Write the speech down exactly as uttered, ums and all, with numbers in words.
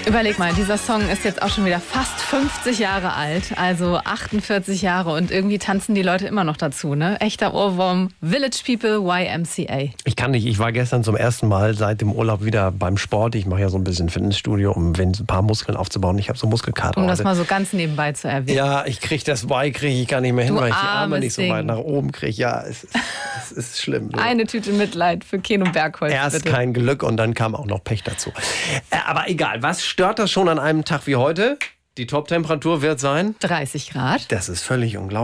Überleg mal, dieser Song ist jetzt auch schon wieder fast fünfzig Jahre alt, also achtundvierzig Jahre und irgendwie tanzen die Leute immer noch dazu, ne? Echter Ohrwurm, Village People, Y M C A. Ich kann nicht, ich war gestern zum ersten Mal seit dem Urlaub wieder beim Sport. Ich mache ja so ein bisschen Fitnessstudio, um ein paar Muskeln aufzubauen. Ich habe so Muskelkater. Um das heute. mal so ganz nebenbei zu erwähnen. Ja, ich kriege das Y, kriege ich gar nicht mehr hin, Du weil ich die Arme nicht so Ding. weit nach oben kriege. Ja, es ist, es ist schlimm. So. Eine Tüte Mitleid für Keno Bergholz, Erst bitte. kein Glück und dann kam auch noch Pech dazu. Äh, aber egal, was stört das schon an einem Tag wie heute? Die Top-Temperatur wird sein? dreißig Grad. Das ist völlig unglaublich.